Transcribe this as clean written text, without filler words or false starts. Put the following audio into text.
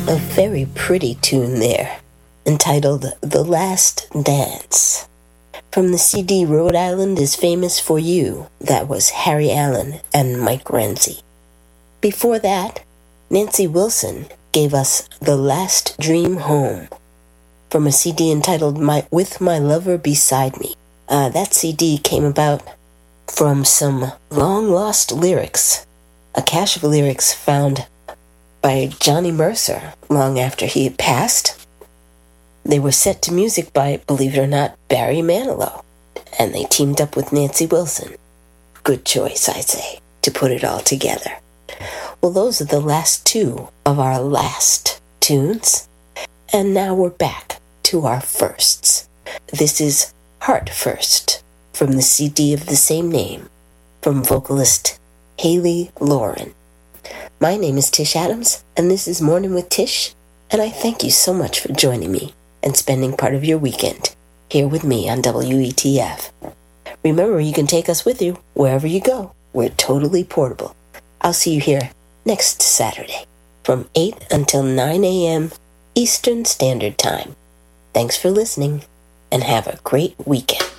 A very pretty tune there, entitled The Last Dance. From the CD Rhode Island is Famous for You, that was Harry Allen and Mike Renzi. Before that, Nancy Wilson gave us The Last Dream Home, from a CD entitled With My Lover Beside Me. That CD came about from some long-lost lyrics, a cache of lyrics found by Johnny Mercer long after he had passed. They were set to music by, believe it or not, Barry Manilow, and they teamed up with Nancy Wilson. Good choice, I say, to put it all together. Well, those are the last two of our last tunes, and now we're back to our firsts. This is Heart First, from the CD of the same name, from vocalist Haley Lauren. My name is Tish Adams, and this is Morning with Tish, and I thank you so much for joining me and spending part of your weekend here with me on WETF. Remember, you can take us with you wherever you go. We're totally portable. I'll see you here next Saturday from 8 until 9 a.m. Eastern Standard Time. Thanks for listening, and have a great weekend.